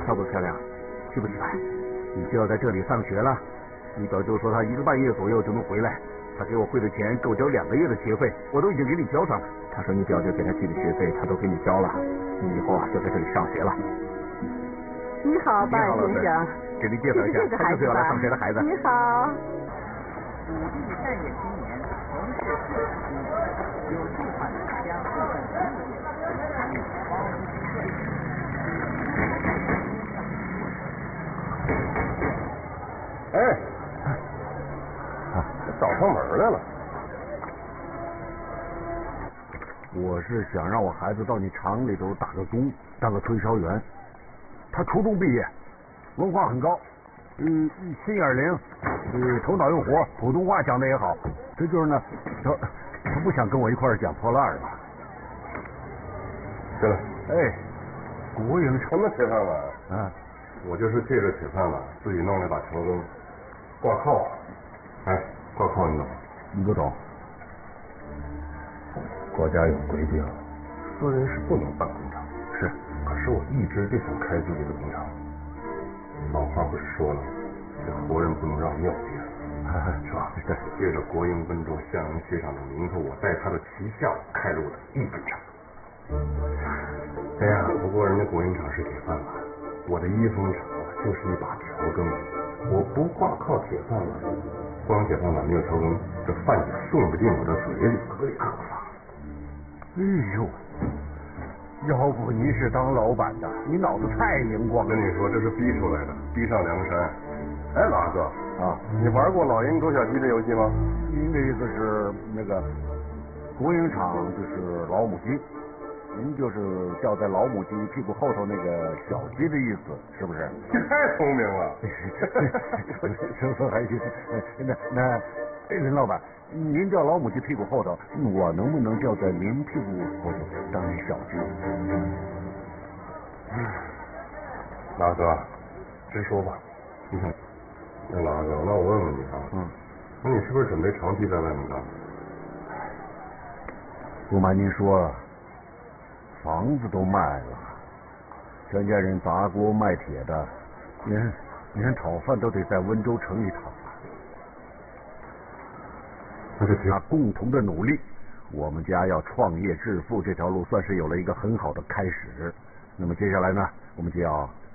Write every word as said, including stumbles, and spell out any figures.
漂不漂亮？气不气派？你就要在这里上学了。你表舅说他一个半月左右就能回来，他给我汇的钱够交两个月的学费，我都已经给你交上了。他说你表舅给他寄的学费他都给你交了，你以后啊就在这里上学了。 你好，巴尔先生。 给您介绍一下，他就是要来上学的孩子。 你好。 努力待业青年从事各种工作，有计划的将部分服务业参与包工哎，找上门来了。 我是想让我孩子到你厂里头打个工，当个推销员。他初中毕业，文化很高，嗯，心眼灵，呃，头脑又活，普通话讲的也好。这就是呢，他他不想跟我一块儿讲破烂嘛。 对了， 哎，国营什么铁饭碗？ 啊， 我就是借着铁饭碗自己弄了把桥墩，挂靠。哎，挂靠你懂？ 你不懂。 国家有规定，私人是不能办工厂。 是， 可是我一直就想开自己的工厂。老话不是说了，这活人不能让尿憋，是吧？ 对， 借着国营温州向阳街上的名头，我在他的旗下开了我的一本厂。哎呀，不过人家国营厂是铁饭碗，我的一风厂就是一把条根。我不挂靠铁饭碗，光铁饭碗没有条根，这饭就送不进我的嘴里，可以可不发。 哎呦，要不你是当老板的，你脑子太灵光了。 跟你说，这是逼出来的，逼上梁山。哎，老哥啊， 你玩过老鹰捉小鸡这游戏吗？ 您的意思是那个国营厂就是老母鸡，您就是吊在老母鸡屁股后头那个小鸡的意思，是不是？ 你太聪明了。 说说还行。那那任老板，您吊老母鸡屁股后头，我能不能吊在您屁股后头当小鸡？ 老哥，直说吧。你想，那老哥，那我问问你啊， 嗯， 那你是不是准备长期在外面干？ 不瞒您说，房子都卖了，全家人砸锅卖铁的，连连炒饭都得在温州城里炒了。 那就挺那共同的努力，我们家要创业致富这条路算是有了一个很好的开始。那么接下来呢，我们就要